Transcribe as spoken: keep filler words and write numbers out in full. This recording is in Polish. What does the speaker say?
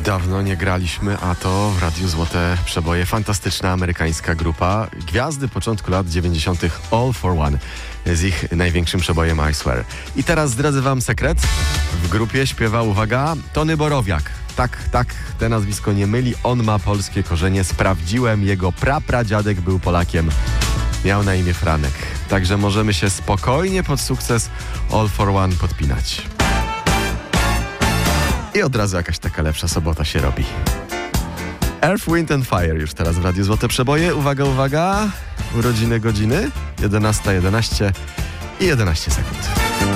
Dawno nie graliśmy, a to w Radiu Złote Przeboje. Fantastyczna amerykańska grupa. Gwiazdy początku lat dziewięćdziesiątych. All for One z ich największym przebojem I Swear. I teraz zdradzę wam sekret. W grupie śpiewa, uwaga, Tony Borowiak. Tak, tak, te nazwisko nie myli. On ma polskie korzenie. Sprawdziłem, jego prapradziadek był Polakiem. Miał na imię Franek. Także możemy się spokojnie pod sukces All for One podpinać. I od razu jakaś taka lepsza sobota się robi. Earth, Wind and Fire już teraz w Radiu Złote Przeboje. Uwaga, uwaga. Urodziny godziny. jedenasta jedenaście i jedenaście sekund.